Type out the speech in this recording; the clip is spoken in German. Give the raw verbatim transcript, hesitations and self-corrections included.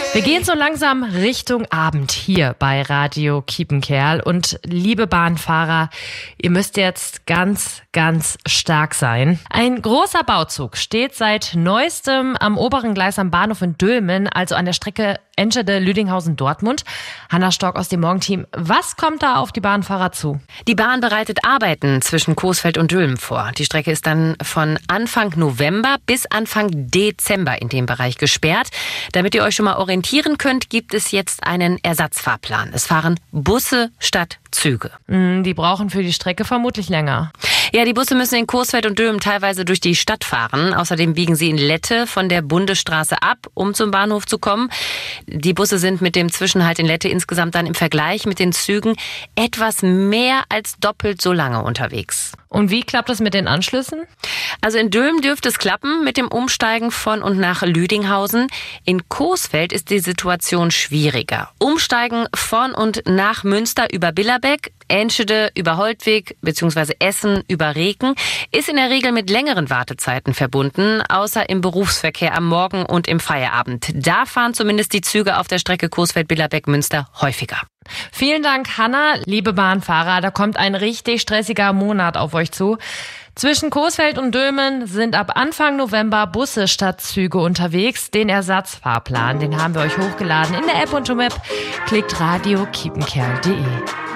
Wir gehen so langsam Richtung Abend hier bei Radio Kiepenkerl. Und liebe Bahnfahrer, ihr müsst jetzt ganz, ganz stark sein. Ein großer Bauzug steht seit neuestem am oberen Gleis am Bahnhof in Dülmen, also an der Strecke Enschede-Lüdinghausen-Dortmund. Hanna Stork aus dem Morgenteam. Was kommt da auf die Bahnfahrer zu? Die Bahn bereitet Arbeiten zwischen Coesfeld und Dülmen vor. Die Strecke ist dann von Anfang November bis Anfang Dezember in dem Bereich gesperrt. Damit ihr euch schon mal orientieren könnt, gibt es jetzt einen Ersatzfahrplan. Es fahren Busse statt Züge. Die brauchen für die Strecke vermutlich länger. Ja, die Busse müssen in Coesfeld und Dülmen teilweise durch die Stadt fahren. Außerdem biegen sie in Lette von der Bundesstraße ab, um zum Bahnhof zu kommen. Die Busse sind mit dem Zwischenhalt in Lette insgesamt dann im Vergleich mit den Zügen etwas mehr als doppelt so lange unterwegs. Und wie klappt das mit den Anschlüssen? Also in Dülmen dürfte es klappen mit dem Umsteigen von und nach Lüdinghausen. In Coesfeld ist die Situation schwieriger. Umsteigen von und nach Münster über Billerbeck, Enschede über Holtwig bzw. Essen über Reken ist in der Regel mit längeren Wartezeiten verbunden, außer im Berufsverkehr am Morgen und im Feierabend. Da fahren zumindest die Züge auf der Strecke Coesfeld-Billerbeck-Münster häufiger. Vielen Dank, Hanna. Liebe Bahnfahrer, da kommt ein richtig stressiger Monat auf euch zu. Zwischen Coesfeld und Dülmen sind ab Anfang November Busse statt Züge unterwegs. Den Ersatzfahrplan, den haben wir euch hochgeladen in der App und Map. Klickt radio kiepenkerl punkt de.